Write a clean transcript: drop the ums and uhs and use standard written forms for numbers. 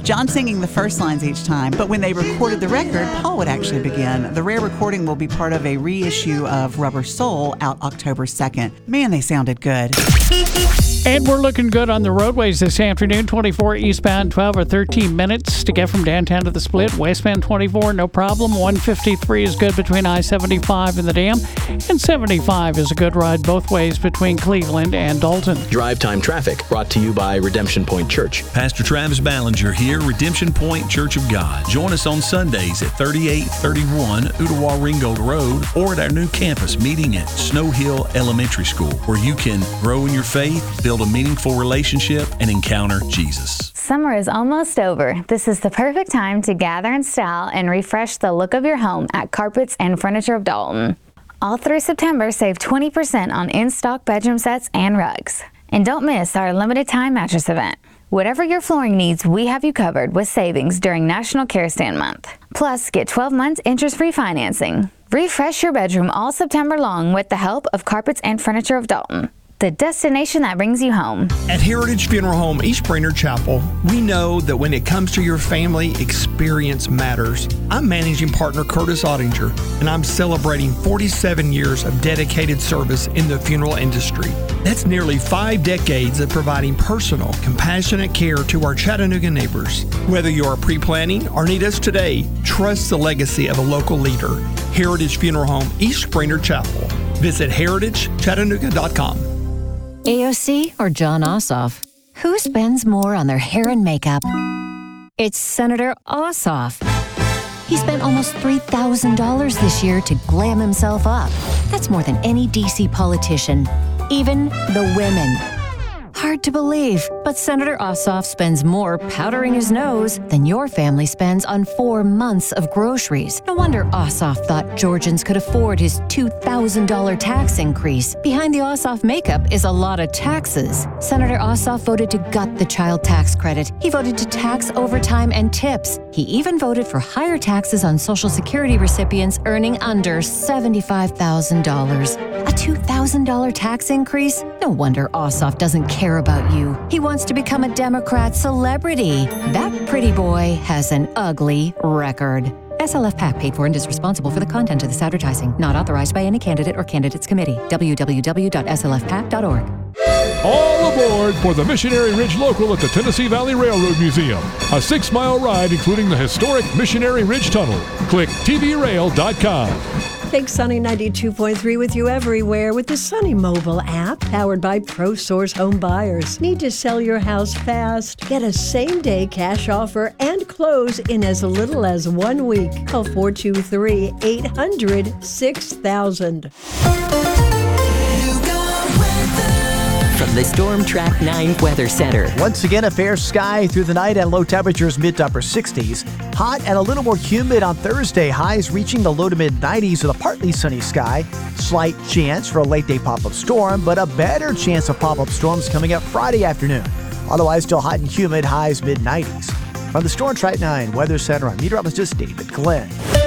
John singing the first lines each time, but when they recorded the record, Paul would actually begin. The rare recording will be part of a reissue of Rubber Soul out October 2nd. Man, they sounded good. And we're looking good on the roadways this afternoon. 24 eastbound, 12 or 13 minutes to get from downtown to the Split. Westbound 24, no problem. 153 is good between I-75 and the Dam. And 75 is a good ride both ways between Cleveland and Dalton. Drive Time Traffic brought to you by Redemption Point Church. Pastor Travis Ballinger here, Redemption Point Church of God. Join us on Sundays at 3831 Ottawa Ringgold Road or at our new campus meeting at Snow Hill Elementary School, where you can grow in your faith, build a meaningful relationship, and encounter Jesus. Summer is almost over. This is the perfect time to gather in style and refresh the look of your home at Carpets and Furniture of Dalton. All through September, save 20% on in-stock bedroom sets and rugs. And don't miss our limited time mattress event. Whatever your flooring needs, we have you covered with savings during National Care Stand Month. Plus, get 12 months interest-free financing. Refresh your bedroom all September long with the help of Carpets and Furniture of Dalton, the destination that brings you home. At Heritage Funeral Home East Brainerd Chapel, we know that when it comes to your family, experience matters. I'm managing partner Curtis Ottinger, and I'm celebrating 47 years of dedicated service in the funeral industry. That's nearly 5 decades of providing personal, compassionate care to our Chattanooga neighbors. Whether you are pre-planning or need us today, trust the legacy of a local leader. Heritage Funeral Home East Brainerd Chapel. Visit heritagechattanooga.com. AOC or Jon Ossoff? Who spends more on their hair and makeup? It's Senator Ossoff. He spent almost $3,000 this year to glam himself up. That's more than any DC politician, even the women. Hard to believe, but Senator Ossoff spends more powdering his nose than your family spends on 4 months of groceries. No wonder Ossoff thought Georgians could afford his $2,000 tax increase. Behind the Ossoff makeup is a lot of taxes. Senator Ossoff voted to gut the child tax credit. He voted to tax overtime and tips. He even voted for higher taxes on Social Security recipients earning under $75,000. A $2,000 tax increase? No wonder Ossoff doesn't care about you. He wants to become a Democrat celebrity. That pretty boy has an ugly record. SLF PAC paid for and is responsible for the content of this advertising. Not authorized by any candidate or candidates committee. www.slfpac.org. All aboard for the Missionary Ridge Local at the Tennessee Valley Railroad Museum. A 6-mile ride including the historic Missionary Ridge Tunnel. Click tvrail.com. Take Sunny 92.3 with you everywhere with the Sunny mobile app, powered by ProSource Home Buyers. Need to sell your house fast? Get a same-day cash offer and close in as little as 1 week. Call 423-800-6000. From the Storm Track 9 Weather Center. Once again, a fair sky through the night and low temperatures mid to upper 60s. Hot and a little more humid on Thursday. Highs reaching the low to mid 90s with a partly sunny sky. Slight chance for a late day pop-up storm, but a better chance of pop-up storms coming up Friday afternoon. Otherwise, still hot and humid, highs mid 90s. From the Storm Track 9 Weather Center, I'm meteorologist David Glenn.